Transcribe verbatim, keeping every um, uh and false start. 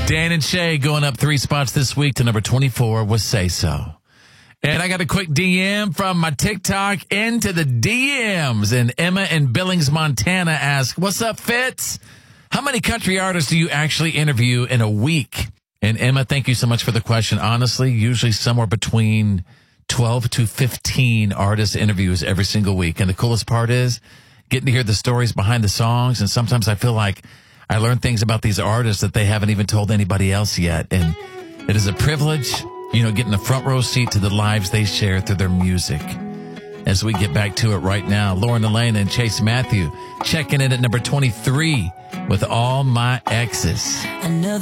Dan and Shay going up three spots this week to number twenty-four with Say So. And I got a quick D M from my TikTok into the D Ms. And Emma in Billings, Montana asked, what's up, Fitz? How many country artists do you actually interview in a week? And Emma, thank you so much for the question. Honestly, usually somewhere between twelve to fifteen artist interviews every single week. And the coolest part is getting to hear the stories behind the songs. And sometimes I feel like I learn things about these artists that they haven't even told anybody else yet. And it is a privilege, you know, getting a front row seat to the lives they share through their music. As we get back to it right now, Lauren Elena and Chase Matthew checking in at number twenty-three with All My Exes. Another